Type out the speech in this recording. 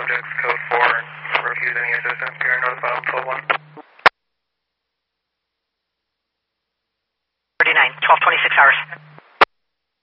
subjects code 4 and refuse any assistance here northbound 12-1. 39, 1226 hours.